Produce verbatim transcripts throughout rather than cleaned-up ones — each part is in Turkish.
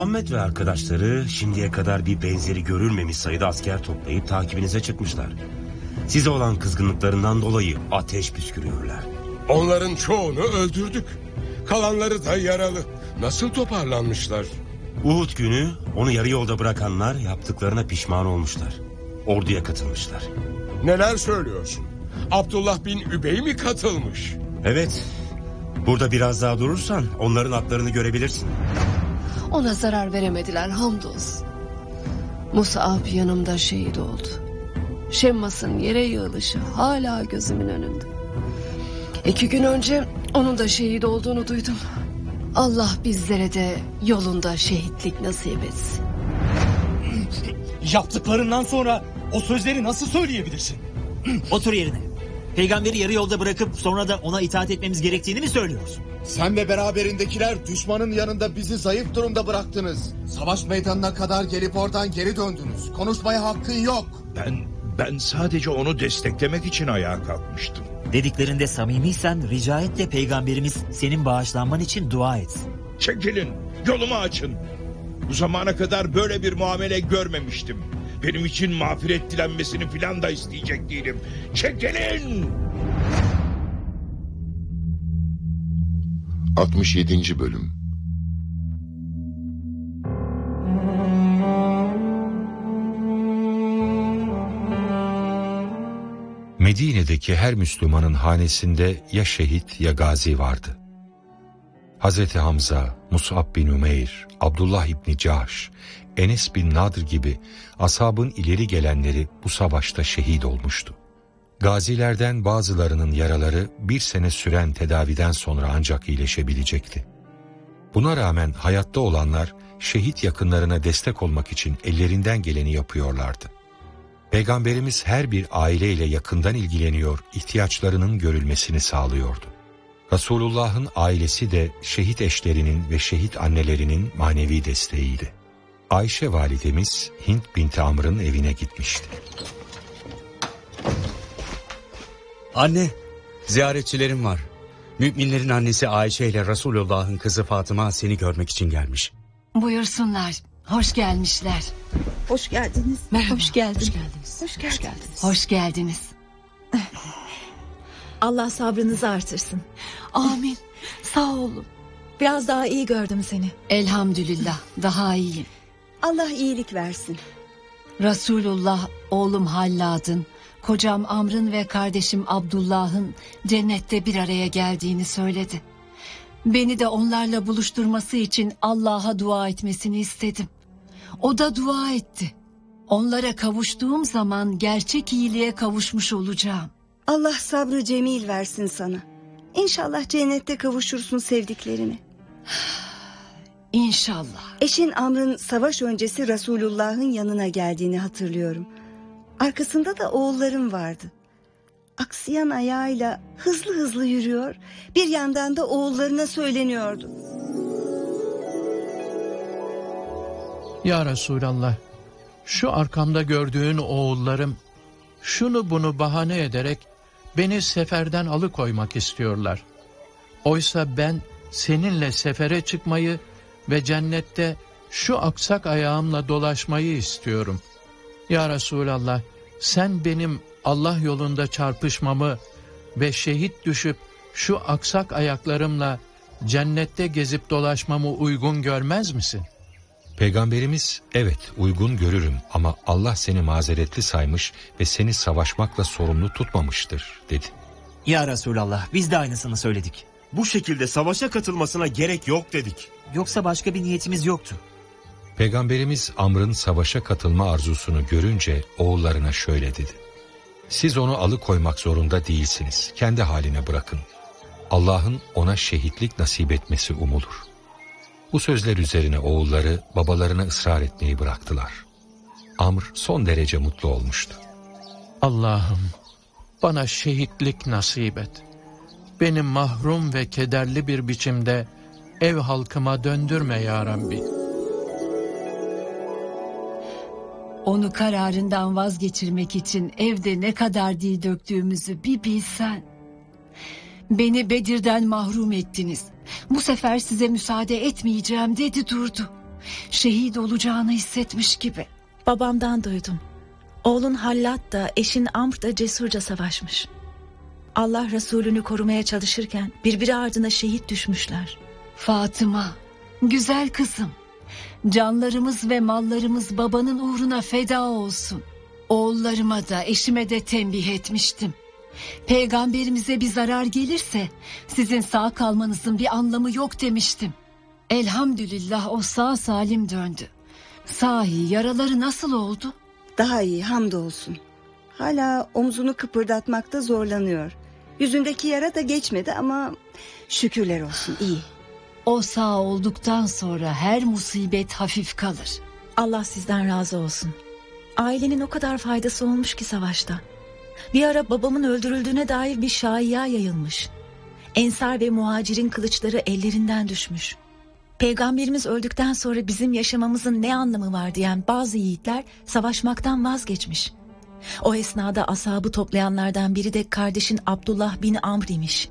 Muhammed ve arkadaşları şimdiye kadar bir benzeri görülmemiş sayıda asker toplayıp takibinize çıkmışlar. Size olan kızgınlıklarından dolayı ateş püskürüyorlar. Onların çoğunu öldürdük. Kalanları da yaralı. Nasıl toparlanmışlar? Uhud günü onu yarı yolda bırakanlar yaptıklarına pişman olmuşlar. Orduya katılmışlar. Neler söylüyorsun? Abdullah bin Übey mi katılmış? Evet. Burada biraz daha durursan onların atlarını görebilirsin. Ona zarar veremediler hamdolsun. Musab yanımda şehit oldu. Şemmas'ın yere yığılışı hala gözümün önünde. İki gün önce onun da şehit olduğunu duydum. Allah bizlere de yolunda şehitlik nasip etsin. Yaptıklarından sonra o sözleri nasıl söyleyebilirsin? Otur yerine. Peygamberi yarı yolda bırakıp sonra da ona itaat etmemiz gerektiğini mi söylüyorsun? Sen ve beraberindekiler düşmanın yanında bizi zayıf durumda bıraktınız. Savaş meydanına kadar gelip oradan geri döndünüz. Konuşmaya hakkın yok. Ben ben sadece onu desteklemek için ayağa kalkmıştım. Dediklerinde samimiysen rica et de peygamberimiz senin bağışlanman için dua etsin. Çekilin, yolumu açın. Bu zamana kadar böyle bir muamele görmemiştim. Benim için mağfiret dilenmesini filan da isteyecek değilim. Çekilin! altmış yedinci Bölüm. Medine'deki her Müslümanın hanesinde ya şehit ya gazi vardı. Hazreti Hamza, Mus'ab bin Umeyr, Abdullah İbni Cahş, Enes bin Nadr gibi ashabın ileri gelenleri bu savaşta şehit olmuştu. Gazilerden bazılarının yaraları bir sene süren tedaviden sonra ancak iyileşebilecekti. Buna rağmen hayatta olanlar şehit yakınlarına destek olmak için ellerinden geleni yapıyorlardı. Peygamberimiz her bir aileyle yakından ilgileniyor, ihtiyaçlarının görülmesini sağlıyordu. Resulullah'ın ailesi de şehit eşlerinin ve şehit annelerinin manevi desteğiydi. Ayşe validemiz Hint binti Amr'ın evine gitmişti. Anne, ziyaretçilerim var. Müminlerin annesi Ayşe ile Resulullah'ın kızı Fatıma seni görmek için gelmiş. Buyursunlar. Hoş gelmişler. Hoş geldiniz. Merhaba. Hoş geldin. Hoş geldiniz. Hoş geldiniz. Hoş geldiniz. Hoş geldiniz. Allah sabrınızı artırsın. Amin. Sağ olun. Biraz daha iyi gördüm seni. Elhamdülillah. Daha iyiyim. Allah iyilik versin. Resulullah oğlum Hallad'ın, kocam Amr'ın ve kardeşim Abdullah'ın cennette bir araya geldiğini söyledi. Beni de onlarla buluşturması için Allah'a dua etmesini istedim. O da dua etti. Onlara kavuştuğum zaman gerçek iyiliğe kavuşmuş olacağım. Allah sabrı cemil versin sana. İnşallah cennette kavuşursun sevdiklerine. İnşallah. Eşin Amr'ın savaş öncesi Resulullah'ın yanına geldiğini hatırlıyorum. Arkasında da oğullarım vardı. Aksayan ayağıyla hızlı hızlı yürüyor, bir yandan da oğullarına söyleniyordu. Ya Resulallah, şu arkamda gördüğün oğullarım şunu bunu bahane ederek beni seferden alıkoymak istiyorlar. Oysa ben seninle sefere çıkmayı ve cennette şu aksak ayağımla dolaşmayı istiyorum. Ya Resulallah, sen benim Allah yolunda çarpışmamı ve şehit düşüp şu aksak ayaklarımla cennette gezip dolaşmamı uygun görmez misin? Peygamberimiz, evet uygun görürüm ama Allah seni mazeretli saymış ve seni savaşmakla sorumlu tutmamıştır dedi. Ya Resulallah, biz de aynısını söyledik. Bu şekilde savaşa katılmasına gerek yok dedik. Yoksa başka bir niyetimiz yoktu. Peygamberimiz Amr'ın savaşa katılma arzusunu görünce oğullarına şöyle dedi. Siz onu alıkoymak zorunda değilsiniz. Kendi haline bırakın. Allah'ın ona şehitlik nasip etmesi umulur. Bu sözler üzerine oğulları babalarına ısrar etmeyi bıraktılar. Amr son derece mutlu olmuştu. Allah'ım bana şehitlik nasip et. Beni mahrum ve kederli bir biçimde ev halkıma döndürme ya Rabbi. Onu kararından vazgeçirmek için evde ne kadar dil döktüğümüzü bir bilsen. Beni Bedir'den mahrum ettiniz. Bu sefer size müsaade etmeyeceğim dedi durdu. Şehit olacağını hissetmiş gibi. Babamdan duydum. Oğlun Hallat da eşin Amr da cesurca savaşmış. Allah Resulünü korumaya çalışırken birbiri ardına şehit düşmüşler. Fatıma, güzel kızım. Canlarımız ve mallarımız babanın uğruna feda olsun. Oğullarıma da eşime de tembih etmiştim. Peygamberimize bir zarar gelirse sizin sağ kalmanızın bir anlamı yok demiştim. Elhamdülillah o sağ salim döndü. Sahi yaraları nasıl oldu? Daha iyi, hamdolsun. Hala omzunu kıpırdatmakta zorlanıyor. Yüzündeki yara da geçmedi ama şükürler olsun, iyi. O sağ olduktan sonra her musibet hafif kalır. Allah sizden razı olsun. Ailenin o kadar faydası olmuş ki savaşta. Bir ara babamın öldürüldüğüne dair bir şaiya yayılmış. Ensar ve muhacirin kılıçları ellerinden düşmüş. Peygamberimiz öldükten sonra bizim yaşamamızın ne anlamı var diyen bazı yiğitler savaşmaktan vazgeçmiş. O esnada ashabı toplayanlardan biri de kardeşin Abdullah bin Amr imiş.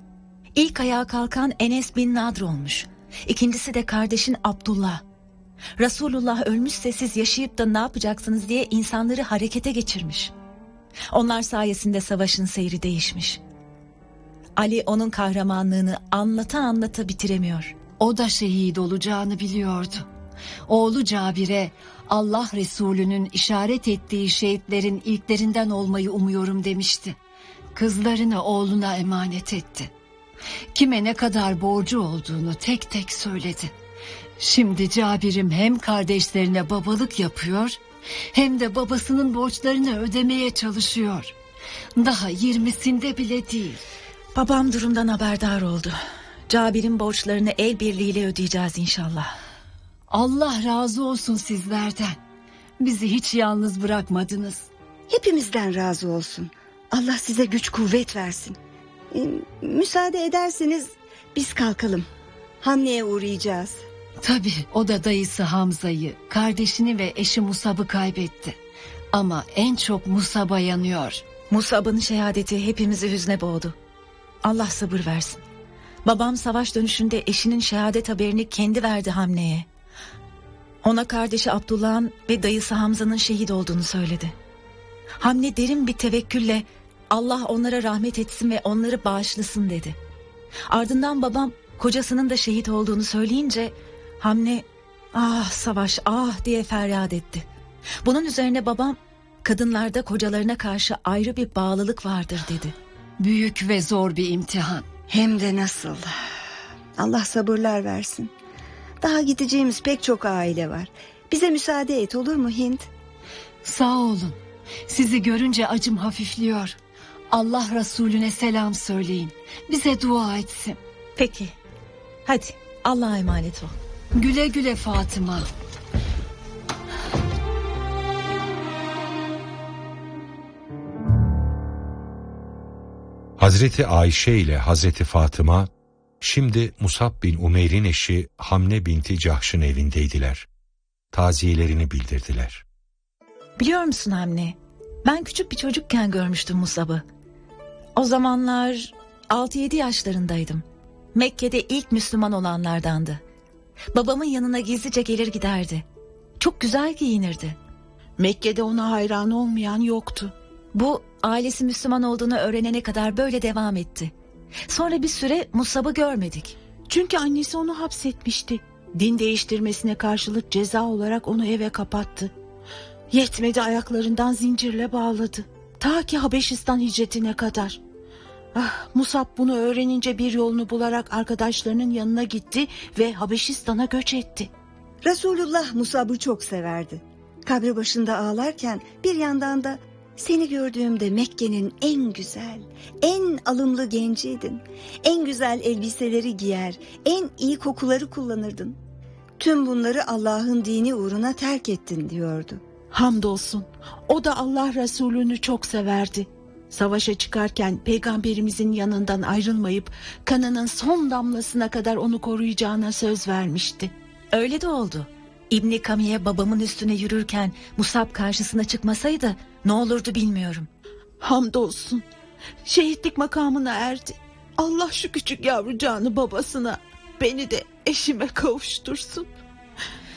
İlk ayağa kalkan Enes bin Nadr olmuş. İkincisi de kardeşin Abdullah. Resulullah ölmüşse siz yaşayıp da ne yapacaksınız diye insanları harekete geçirmiş. Onlar sayesinde savaşın seyri değişmiş. Ali onun kahramanlığını anlata anlata bitiremiyor. O da şehit olacağını biliyordu. Oğlu Cabir'e Allah Resulü'nün işaret ettiği şehitlerin ilklerinden olmayı umuyorum demişti. Kızlarını oğluna emanet etti. Kime ne kadar borcu olduğunu tek tek söyledi. Şimdi Cabir'im hem kardeşlerine babalık yapıyor, hem de babasının borçlarını ödemeye çalışıyor. Daha yirmisinde bile değil. Babam durumdan haberdar oldu. Cabir'in borçlarını el birliğiyle ödeyeceğiz inşallah. Allah razı olsun sizlerden. Bizi hiç yalnız bırakmadınız. Hepimizden razı olsun. Allah size güç kuvvet versin. Ee, müsaade ederseniz biz kalkalım. Hamle'ye uğrayacağız. Tabii o da dayısı Hamza'yı, kardeşini ve eşi Musab'ı kaybetti. Ama en çok Musab'a yanıyor. Musab'ın şehadeti hepimizi hüzne boğdu. Allah sabır versin. Babam savaş dönüşünde eşinin şehadet haberini kendi verdi Hamle'ye. Ona kardeşi Abdullah'ın ve dayısı Hamza'nın şehit olduğunu söyledi. Hamle derin bir tevekkülle Allah onlara rahmet etsin ve onları bağışlasın dedi. Ardından babam kocasının da şehit olduğunu söyleyince Hamle ah savaş ah diye feryat etti. Bunun üzerine babam kadınlarda kocalarına karşı ayrı bir bağlılık vardır dedi. Büyük ve zor bir imtihan. Hem de nasıl. Allah sabırlar versin. Daha gideceğimiz pek çok aile var. Bize müsaade et, olur mu Hint? Sağ olun. Sizi görünce acım hafifliyor. Allah Resulüne selam söyleyin. Bize dua etsin. Peki. Hadi Allah'a emanet ol. Güle güle Fatıma. Hazreti Ayşe ile Hazreti Fatıma şimdi Musab bin Umeyr'in eşi Hamne binti Cahş'ın evindeydiler. Taziyelerini bildirdiler. Biliyor musun Hamne? Ben küçük bir çocukken görmüştüm Musab'ı. O zamanlar altı yedi yaşlarındaydım. Mekke'de ilk Müslüman olanlardandı. Babamın yanına gizlice gelir giderdi. Çok güzel giyinirdi. Mekke'de ona hayran olmayan yoktu. Bu ailesi Müslüman olduğunu öğrenene kadar böyle devam etti. Sonra bir süre Musab'ı görmedik. Çünkü annesi onu hapsetmişti. Din değiştirmesine karşılık ceza olarak onu eve kapattı. Yetmedi, ayaklarından zincirle bağladı. Ta ki Habeşistan hicretine kadar. Ah, Musab bunu öğrenince bir yolunu bularak arkadaşlarının yanına gitti ve Habeşistan'a göç etti. Resulullah Musab'ı çok severdi. Kabri başında ağlarken bir yandan da seni gördüğümde Mekke'nin en güzel, en alımlı genciydin. En güzel elbiseleri giyer, en iyi kokuları kullanırdın. Tüm bunları Allah'ın dini uğruna terk ettin diyordu. Hamdolsun, o da Allah Resulü'nü çok severdi. Savaşa çıkarken peygamberimizin yanından ayrılmayıp kanının son damlasına kadar onu koruyacağına söz vermişti. Öyle de oldu. İbni Kamiye babamın üstüne yürürken Musab karşısına çıkmasaydı ne olurdu bilmiyorum. Hamdolsun, şehitlik makamına erdi. Allah şu küçük yavrucağını babasına, beni de eşime kavuştursun.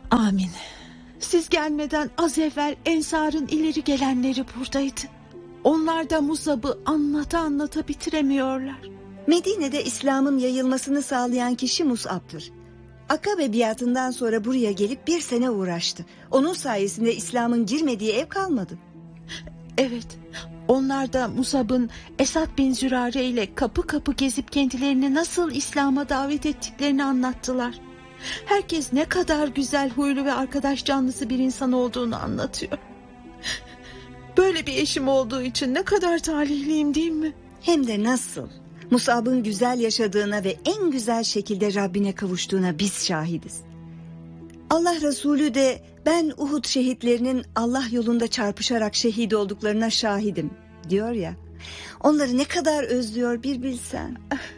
Amin. Siz gelmeden az evvel Ensar'ın ileri gelenleri buradaydı. Onlar da Musab'ı anlata anlata bitiremiyorlar. Medine'de İslam'ın yayılmasını sağlayan kişi Mus'ab'dır. Akabe biatından sonra buraya gelip bir sene uğraştı. Onun sayesinde İslam'ın girmediği ev kalmadı. Evet, onlar da Musab'ın Esad bin Zürare ile kapı kapı gezip kendilerini nasıl İslam'a davet ettiklerini anlattılar. Herkes ne kadar güzel huylu ve arkadaş canlısı bir insan olduğunu anlatıyor. Böyle bir eşim olduğu için ne kadar talihliyim değil mi? Hem de nasıl? Musab'ın güzel yaşadığına ve en güzel şekilde Rabbine kavuştuğuna biz şahidiz. Allah Resulü de ben Uhud şehitlerinin Allah yolunda çarpışarak şehit olduklarına şahidim diyor ya. Onları ne kadar özlüyor bir bilsen.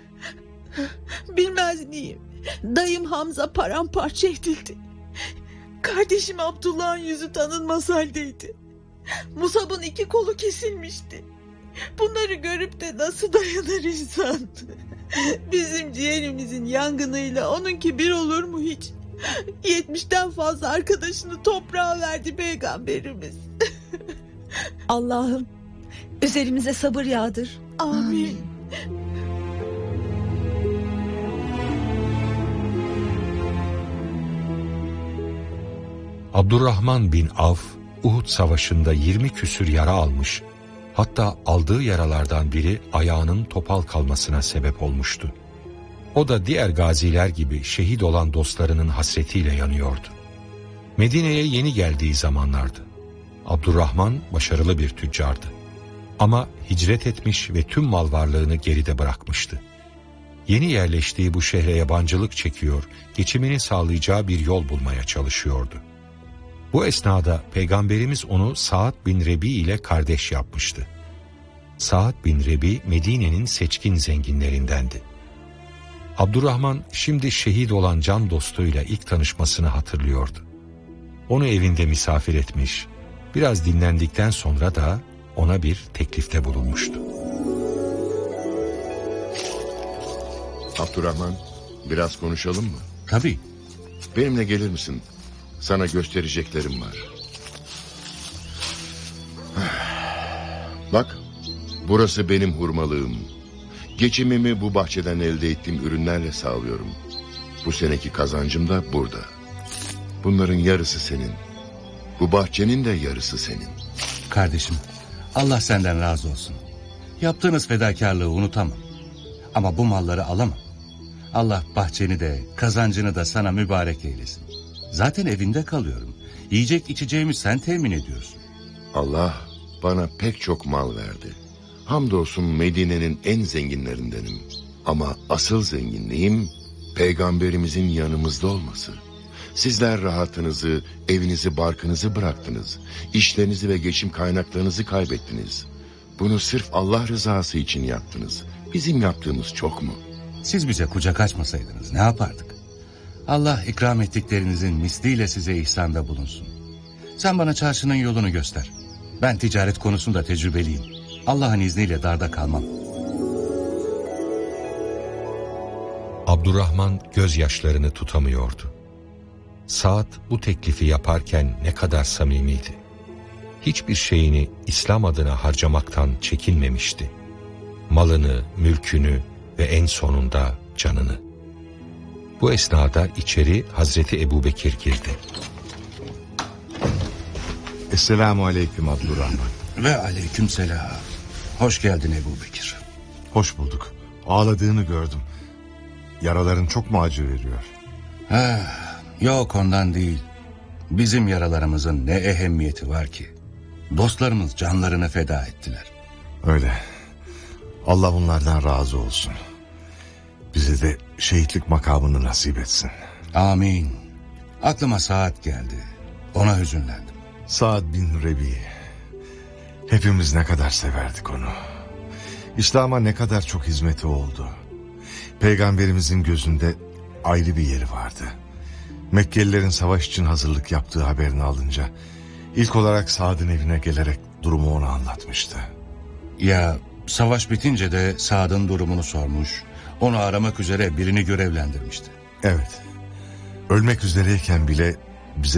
Bilmez miyim? Dayım Hamza paramparça edildi. Kardeşim Abdullah'ın yüzü tanınmaz haldeydi. Musab'ın iki kolu kesilmişti. Bunları görüp de nasıl dayanır insan? Bizim ciğerimizin yangınıyla onunki bir olur mu hiç? Yetmişten fazla arkadaşını toprağa verdi Peygamberimiz. Allah'ım üzerimize sabır yağdır. Amin. Abdurrahman bin Avf, Uhud Savaşı'nda yirmi küsür yara almış, hatta aldığı yaralardan biri ayağının topal kalmasına sebep olmuştu. O da diğer gaziler gibi şehit olan dostlarının hasretiyle yanıyordu. Medine'ye yeni geldiği zamanlardı. Abdurrahman başarılı bir tüccardı. Ama hicret etmiş ve tüm mal varlığını geride bırakmıştı. Yeni yerleştiği bu şehre yabancılık çekiyor, geçimini sağlayacağı bir yol bulmaya çalışıyordu. Bu esnada Peygamberimiz onu Sa'd bin Rebi ile kardeş yapmıştı. Sa'd bin Rebi Medine'nin seçkin zenginlerindendi. Abdurrahman şimdi şehit olan can dostuyla ilk tanışmasını hatırlıyordu. Onu evinde misafir etmiş, biraz dinlendikten sonra da ona bir teklifte bulunmuştu. Abdurrahman, biraz konuşalım mı? Tabii. Benimle gelir misin? Sana göstereceklerim var. Bak, burası benim hurmalığım. Geçimimi bu bahçeden elde ettiğim ürünlerle sağlıyorum. Bu seneki kazancım da burada. Bunların yarısı senin. Bu bahçenin de yarısı senin. Kardeşim, Allah senden razı olsun. Yaptığınız fedakarlığı unutamam. Ama bu malları alamam. Allah bahçeni de kazancını da sana mübarek eylesin. Zaten evinde kalıyorum. Yiyecek içeceğimi sen temin ediyorsun. Allah bana pek çok mal verdi. Hamdolsun Medine'nin en zenginlerindenim. Ama asıl zenginliğim Peygamberimizin yanımızda olması. Sizler rahatınızı, evinizi, barkınızı bıraktınız. İşlerinizi ve geçim kaynaklarınızı kaybettiniz. Bunu sırf Allah rızası için yaptınız. Bizim yaptığımız çok mu? Siz bize kucak açmasaydınız ne yapardık? Allah ikram ettiklerinizin misliyle size ihsanda bulunsun. Sen bana çarşının yolunu göster. Ben ticaret konusunda tecrübeliyim. Allah'ın izniyle darda kalmam. Abdurrahman gözyaşlarını tutamıyordu. Sa'd bu teklifi yaparken ne kadar samimiydi. Hiçbir şeyini İslam adına harcamaktan çekinmemişti. Malını, mülkünü ve en sonunda canını. Bu esnada içeri Hazreti Ebubekir girdi. Esselamu aleyküm Abdurrahman. Ve aleyküm selam. Hoş geldin Ebubekir. Hoş bulduk. Ağladığını gördüm. Yaraların çok mu acı veriyor? Ha, yok ondan değil. Bizim yaralarımızın ne ehemmiyeti var ki? Dostlarımız canlarını feda ettiler. Öyle. Allah bunlardan razı olsun. Bize de şehitlik makamını nasip etsin. Amin. Aklıma Sa'd geldi. Ona hüzünlendim. Sa'd bin Rebi. Hepimiz ne kadar severdik onu. İslam'a ne kadar çok hizmeti oldu. Peygamberimizin gözünde ayrı bir yeri vardı. Mekkelilerin savaş için hazırlık yaptığı haberini alınca ilk olarak Sa'd'ın evine gelerek durumu ona anlatmıştı. Ya savaş bitince de Sa'd'ın durumunu sormuş, onu aramak üzere birini görevlendirmişti. Evet. Ölmek üzereyken bile